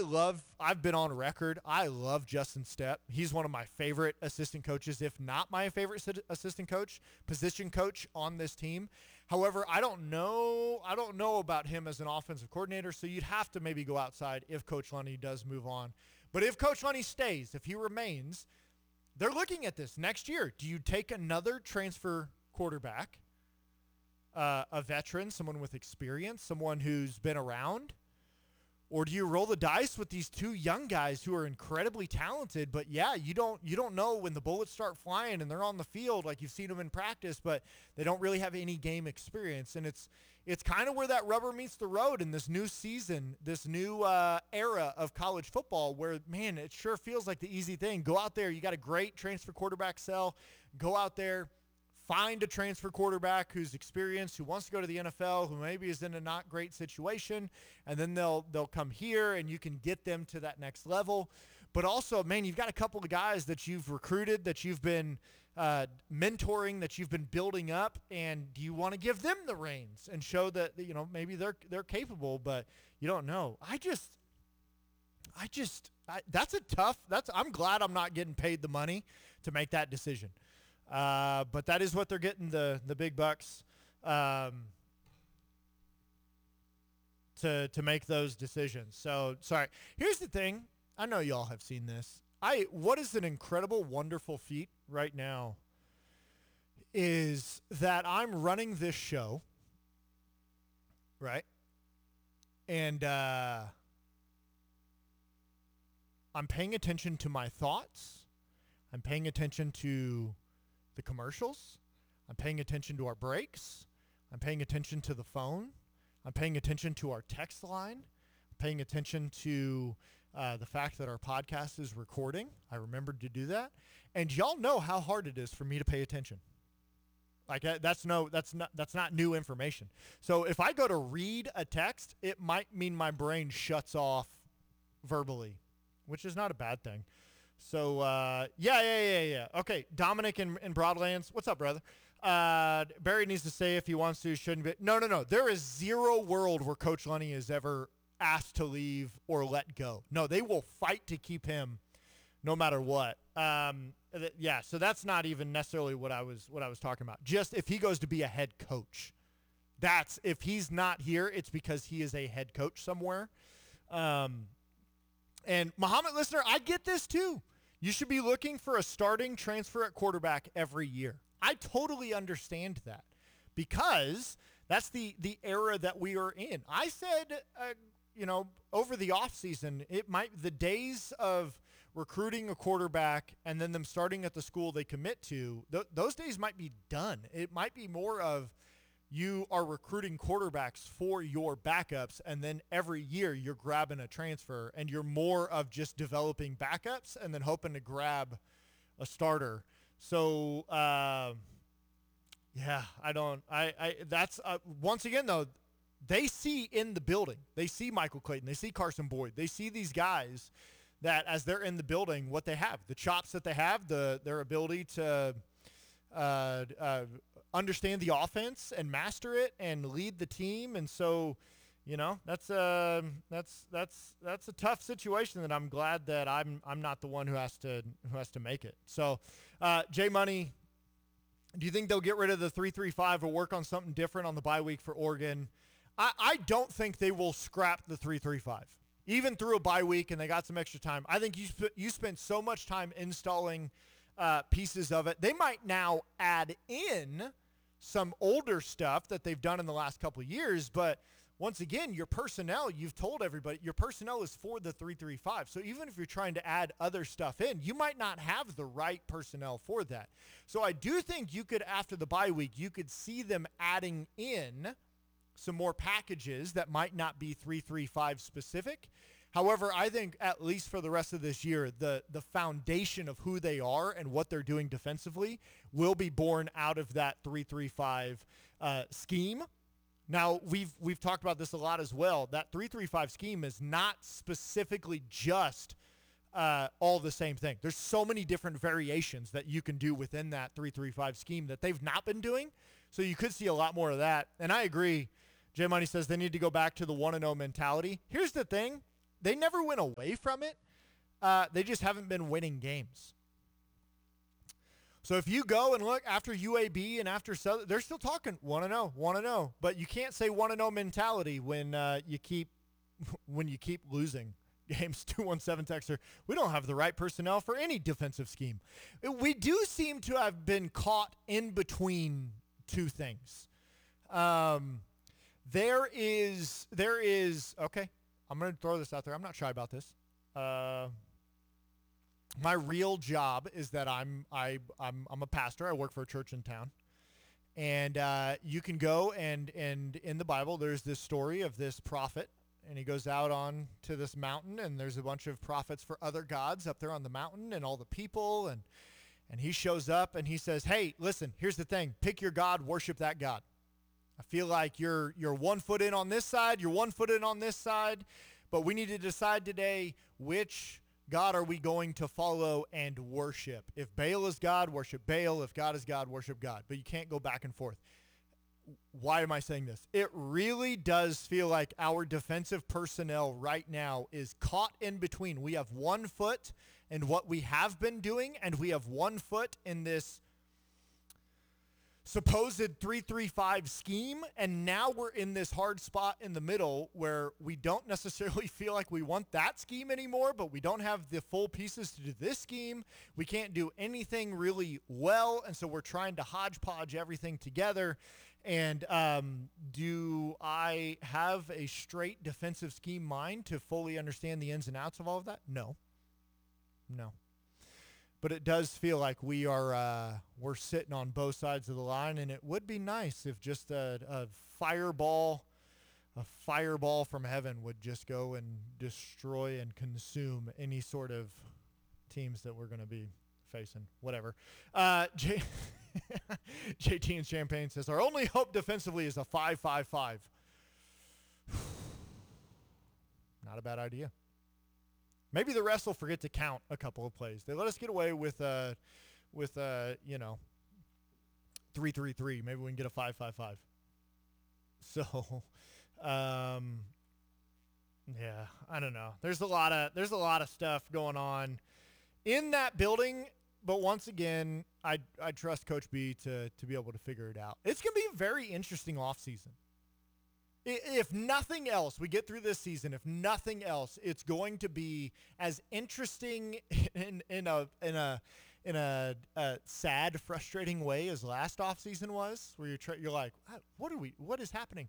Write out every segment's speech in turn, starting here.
I've been on record. I love Justin Stepp. He's one of my favorite assistant coaches, if not my favorite assistant coach, position coach on this team. However, I don't know about him as an offensive coordinator, so you'd have to maybe go outside if Coach Lunny does move on. But if Coach Lunny stays, if he remains, they're looking at this next year. Do you take another transfer quarterback, a veteran, someone with experience, someone who's been around? Or do you roll the dice with these two young guys who are incredibly talented, but yeah, you don't know when the bullets start flying and they're on the field, like you've seen them in practice, but they don't really have any game experience. And it's kind of where that rubber meets the road in this new season, this new era of college football where, man, it sure feels like the easy thing. Go out there. You got a great transfer quarterback sell. Go out there. Find a transfer quarterback who's experienced, who wants to go to the NFL, who maybe is in a not great situation, and then they'll come here and you can get them to that next level. But also, man, you've got a couple of guys that you've recruited, that you've been mentoring, that you've been building up, and do you want to give them the reins and show that maybe they're capable, but you don't know. I'm glad I'm not getting paid the money to make that decision. But that is what they're getting, the big bucks to make those decisions. So, sorry. Here's the thing. I know y'all have seen this. What is an incredible, wonderful feat right now is that I'm running this show, right? And I'm paying attention to my thoughts. I'm paying attention to the commercials. I'm paying attention to our breaks. I'm paying attention to the phone. I'm paying attention to our text line. I'm paying attention to the fact that our podcast is recording. I remembered to do that. And y'all know how hard it is for me to pay attention. Like that's not new information. So if I go to read a text, it might mean my brain shuts off verbally, which is not a bad thing. So, yeah. Okay, Dominic in Broadlands. What's up, brother? Barry needs to say if he wants to, shouldn't be. No. There is zero world where Coach Lunny is ever asked to leave or let go. No, they will fight to keep him no matter what. Yeah, so that's not even necessarily what I was talking about. Just if he goes to be a head coach. If he's not here, it's because he is a head coach somewhere. And Muhammad listener, I get this too. You should be looking for a starting transfer at quarterback every year. I totally understand that because that's the era that we are in. I said, over the offseason, the days of recruiting a quarterback and then them starting at the school they commit to, those days might be done. It might be more of you are recruiting quarterbacks for your backups, and then every year you're grabbing a transfer, and you're more of just developing backups and then hoping to grab a starter. So, that's once again, though, they see in the building, they see Michael Clayton, they see Carson Boyd, they see these guys that as they're in the building, what they have, the chops that they have, their ability to understand the offense and master it and lead the team. And so, that's a tough situation that I'm glad that I'm not the one who has to make it. So, Jay Money, do you think they'll get rid of the 3-3-5 or work on something different on the bye week for Oregon? I don't think they will scrap the 3-3-5. Even through a bye week and they got some extra time. I think you spent so much time installing pieces of it. They might now add in some older stuff that they've done in the last couple of years, but once again, your personnel, you've told everybody, your personnel is for the 3-3-5. So even if you're trying to add other stuff in, you might not have the right personnel for that. So I do think you could, after the bye week, you could see them adding in some more packages that might not be 3-3-5 specific. However, I think at least for the rest of this year, the foundation of who they are and what they're doing defensively will be born out of that 3-3-5 scheme. Now, we've talked about this a lot as well. That 3-3-5 scheme is not specifically just all the same thing. There's so many different variations that you can do within that 3-3-5 scheme that they've not been doing. So you could see a lot more of that. And I agree. Jay Money says they need to go back to the 1-0 mentality. Here's the thing. they never went away from it. They just haven't been winning games. So if you go and look after UAB and after Southern, they're still talking 1-0. But you can't say 1-0 mentality when you keep losing games. 217 texter, we don't have the right personnel for any defensive scheme. We do seem to have been caught in between two things. There is okay. I'm going to throw this out there. I'm not shy about this. My real job is that I'm a pastor. I work for a church in town, and you can go and in the Bible there's this story of this prophet, and he goes out on to this mountain, and there's a bunch of prophets for other gods up there on the mountain, and all the people, and he shows up and he says, "Hey, listen, here's the thing: pick your God, worship that God. I feel like you're 1 foot in on this side, you're 1 foot in on this side, but we need to decide today which God are we going to follow and worship. If Baal is God, worship Baal. If God is God, worship God. But you can't go back and forth." Why am I saying this? It really does feel like our defensive personnel right now is caught in between. We have 1 foot in what we have been doing, and we have 1 foot in this supposed 3-3-5 scheme, and now we're in this hard spot in the middle where we don't necessarily feel like we want that scheme anymore, but we don't have the full pieces to do this scheme. We can't do anything really well, and so we're trying to hodgepodge everything together. And do I have a straight defensive scheme mind to fully understand the ins and outs of all of that? No. But it does feel like we're sitting on both sides of the line, and it would be nice if just a fireball from heaven would just go and destroy and consume any sort of teams that we're going to be facing. Whatever. JT in Champaign says, our only hope defensively is a 5-5-5. Not a bad idea. Maybe the refs will forget to count a couple of plays. They let us get away with 3-3-3. Maybe we can get a 5-5-5. So, yeah, I don't know. There's a lot of stuff going on in that building, but once again, I trust Coach B to be able to figure it out. It's going to be a very interesting offseason. If nothing else, we get through this season. If nothing else, it's going to be as interesting in a sad, frustrating way as last offseason was, where you're like, what is happening?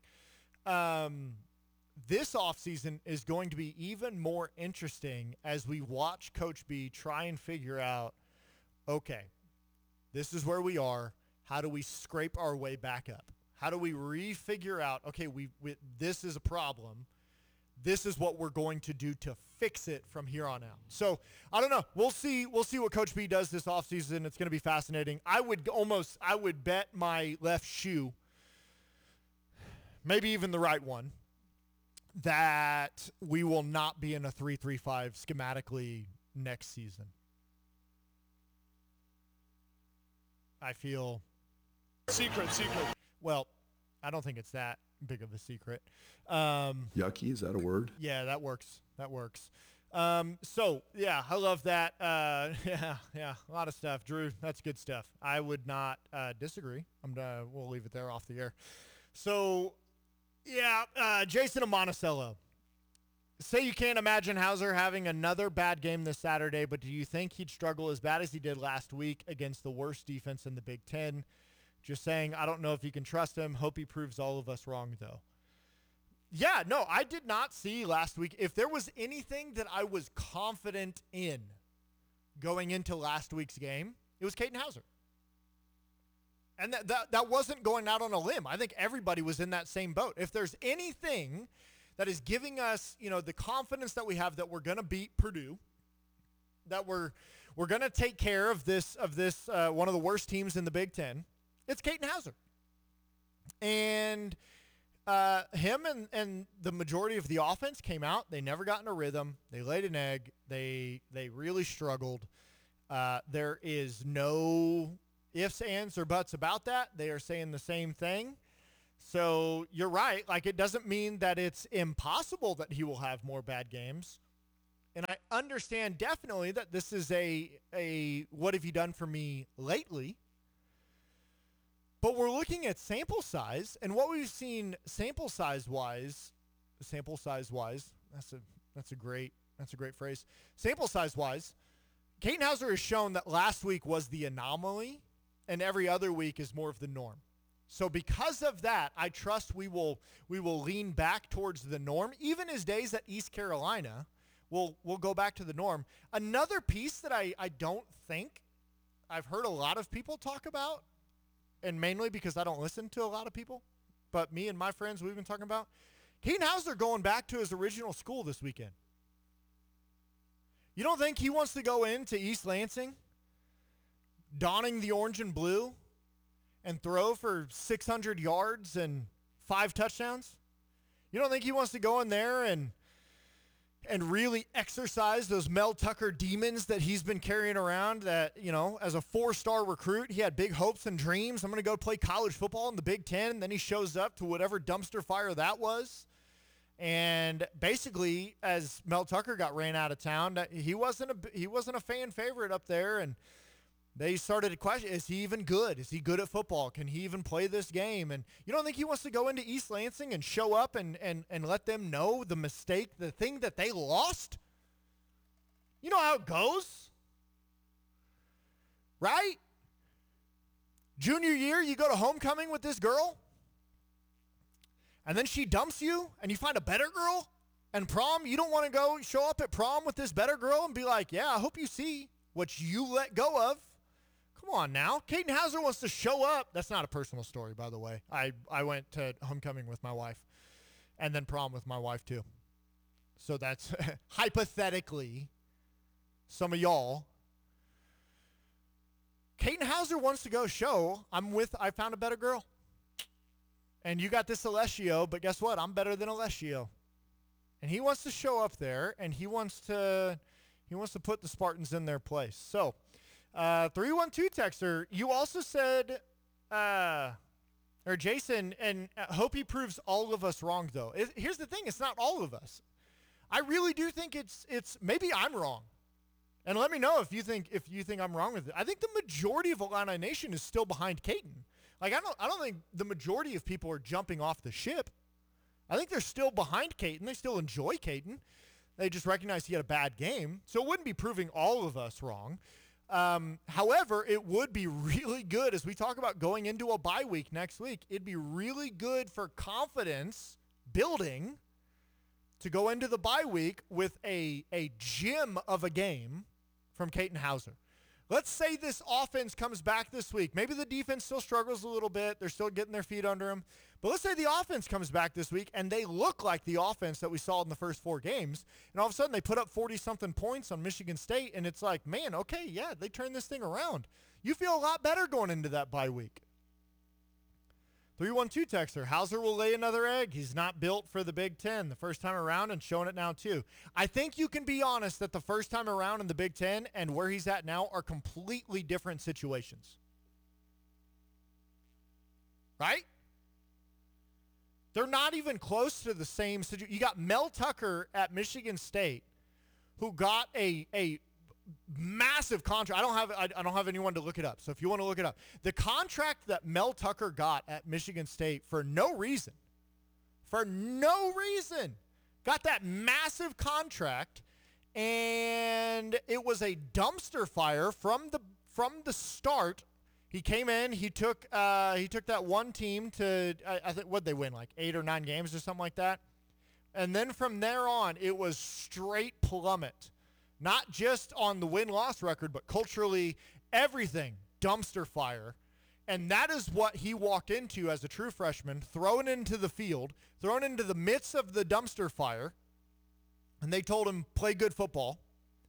This offseason is going to be even more interesting as we watch Coach B try and figure out, okay, this is where we are. How do we scrape our way back up? How do we refigure out, okay, this is a problem. This is what we're going to do to fix it from here on out. So, I don't know. We'll see what Coach B does this offseason. It's going to be fascinating. I would bet my left shoe, maybe even the right one, that we will not be in a 3-3-5 schematically next season. I feel secret. Well, I don't think it's that big of a secret. Yucky, is that a word? Yeah, that works. So, yeah, I love that. Yeah, a lot of stuff. Drew, that's good stuff. I would not disagree. We'll leave it there off the air. So, yeah, Jason and Monticello. Say you can't imagine Hauser having another bad game this Saturday, but do you think he'd struggle as bad as he did last week against the worst defense in the Big Ten? Just saying, I don't know if you can trust him. Hope he proves all of us wrong, though. Yeah, no, I did not see last week. If there was anything that I was confident in going into last week's game, it was Caden Hauser. And that wasn't going out on a limb. I think everybody was in that same boat. If there's anything that is giving us, the confidence that we have that we're going to beat Purdue, that we're going to take care of this one of the worst teams in the Big Ten, it's Caden Hauser. And him and the majority of the offense came out. They never got in a rhythm. They laid an egg. They really struggled. There is no ifs, ands, or buts about that. They are saying the same thing. So you're right. Like, it doesn't mean that it's impossible that he will have more bad games. And I understand definitely that this is a what have you done for me lately? But we're looking at sample size, and what we've seen sample size wise, that's a great phrase. Sample size wise, Katin Houser has shown that last week was the anomaly and every other week is more of the norm. So because of that, I trust we will lean back towards the norm. Even his days at East Carolina, we'll go back to the norm. Another piece that I don't think I've heard a lot of people talk about, and mainly because I don't listen to a lot of people, but me and my friends we've been talking about, Katin Houser going back to his original school this weekend. You don't think he wants to go into East Lansing, donning the orange and blue, and throw for 600 yards and 5 touchdowns? You don't think he wants to go in there and really exercise those Mel Tucker demons that he's been carrying around, that, you know, as a 4-star recruit, he had big hopes and dreams. I'm going to go play college football in the Big Ten. And then he shows up to whatever dumpster fire that was. And basically, as Mel Tucker got ran out of town, he wasn't a fan favorite up there. And they started to question, is he even good? Is he good at football? Can he even play this game? And you don't think he wants to go into East Lansing and show up and let them know the mistake, the thing that they lost? You know how it goes, right? Junior year, you go to homecoming with this girl, and then she dumps you, and you find a better girl. And prom, you don't want to go show up at prom with this better girl and be like, yeah, I hope you see what you let go of. Come on now. Katin Houser wants to show up. That's not a personal story, by the way. I went to homecoming with my wife and then prom with my wife too. So that's hypothetically some of y'all. Katin Houser wants to go show, I found a better girl. And you got this Alessio, but guess what? I'm better than Alessio. And he wants to show up there, and he wants to put the Spartans in their place. So, 312 texter, you also said, or Jason, and hope he proves all of us wrong, though. Here's the thing. It's not all of us. I really do think it's maybe I'm wrong. And let me know if you think I'm wrong with it. I think the majority of Illini Nation is still behind Katin. Like, I don't think the majority of people are jumping off the ship. I think they're still behind Katin. They still enjoy Katin. They just recognize he had a bad game. So it wouldn't be proving all of us wrong. However, it would be really good as we talk about going into a bye week next week. It'd be really good for confidence building to go into the bye week with a gem of a game from Katin Houser. Let's say this offense comes back this week. Maybe the defense still struggles a little bit. They're still getting their feet under them. But let's say the offense comes back this week and they look like the offense that we saw in the first 4 games. And all of a sudden they put up 40-something points on Michigan State. And it's like, man, okay, yeah, they turned this thing around. You feel a lot better going into that bye week. 312 texter, Houser will lay another egg. He's not built for the Big Ten the first time around and showing it now too. I think you can be honest that the first time around in the Big Ten and where he's at now are completely different situations. Right? They're not even close to the same situation. You got Mel Tucker at Michigan State who got a massive contract. I don't have anyone to look it up. So if you want to look it up, the contract that Mel Tucker got at Michigan State for no reason, got that massive contract, and it was a dumpster fire from the start. He came in, he took that one team to I think what they win, like 8 or 9 games or something like that. And then from there on, it was straight plummet. Not just on the win-loss record, but culturally, everything, dumpster fire. And that is what he walked into as a true freshman, thrown into the field, thrown into the midst of the dumpster fire. And they told him, play good football.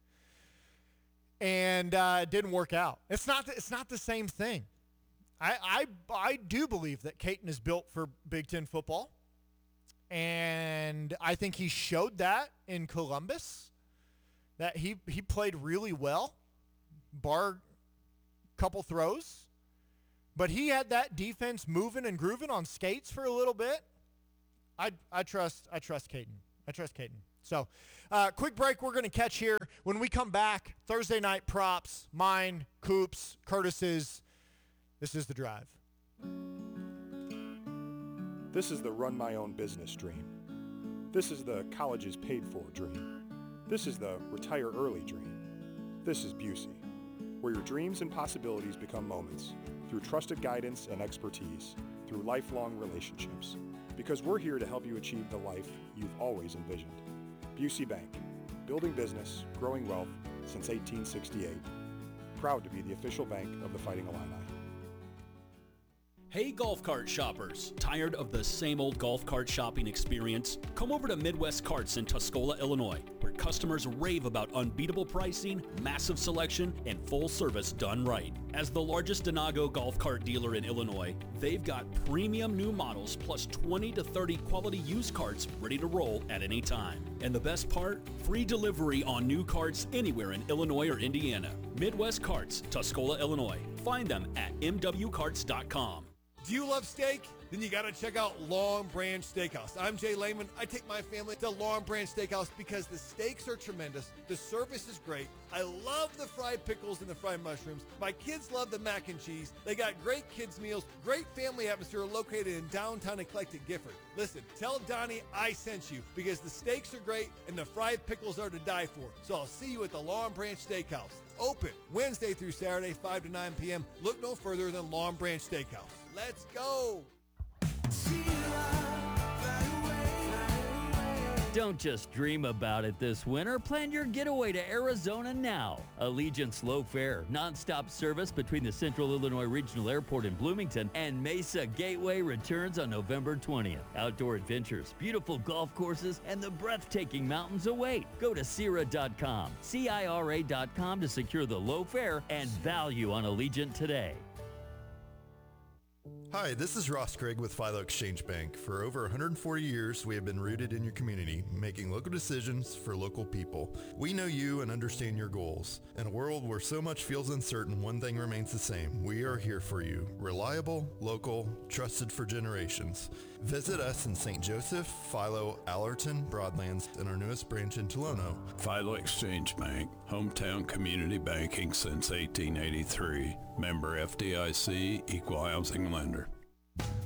And it didn't work out. It's not the same thing. I do believe that Katin is built for Big Ten football. And I think he showed that in Columbus. That he played really well, bar a couple throws. But he had that defense moving and grooving on skates for a little bit. I trust Katin. So quick break we're going to catch here. When we come back, Thursday night props, mine, Coop's, Curtis's. This is The Drive. This is the run my own business dream. This is the college is paid for dream. This is the retire early dream. This is Busey, where your dreams and possibilities become moments through trusted guidance and expertise, through lifelong relationships. Because we're here to help you achieve the life you've always envisioned. Busey Bank, building business, growing wealth since 1868. Proud to be the official bank of the Fighting Illini. Hey golf cart shoppers, tired of the same old golf cart shopping experience? Come over to Midwest Carts in Tuscola, Illinois, where customers rave about unbeatable pricing, massive selection, and full service done right. As the largest Denago golf cart dealer in Illinois, they've got premium new models plus 20 to 30 quality used carts ready to roll at any time. And the best part? Free delivery on new carts anywhere in Illinois or Indiana. Midwest Carts, Tuscola, Illinois. Find them at mwcarts.com. Do you love steak? Then you got to check out Long Branch Steakhouse. I'm Jay Lehman. I take my family to Long Branch Steakhouse because the steaks are tremendous. The service is great. I love the fried pickles and the fried mushrooms. My kids love the mac and cheese. They got great kids meals, great family atmosphere located in downtown eclectic Gifford. Listen, tell Donnie I sent you because the steaks are great and the fried pickles are to die for. So I'll see you at the Long Branch Steakhouse. Open Wednesday through Saturday, 5 to 9 p.m. Look no further than Long Branch Steakhouse. Let's go. Don't just dream about it this winter. Plan your getaway to Arizona now. Allegiant Slow Fare, nonstop service between the Central Illinois Regional Airport in Bloomington and Mesa Gateway returns on November 20th. Outdoor adventures, beautiful golf courses, and the breathtaking mountains await. Go to Cira.com, CIRA.com to secure the low fare and value on Allegiant today. Hi, this is Ross Craig with Philo Exchange Bank. For over 140 years, we have been rooted in your community, making local decisions for local people. We know you and understand your goals. In a world where so much feels uncertain, one thing remains the same. We are here for you. Reliable, local, trusted for generations. Visit us in St. Joseph, Philo, Allerton, Broadlands, and our newest branch in Tolono. Philo Exchange Bank, hometown community banking since 1883. Member FDIC, equal housing lender.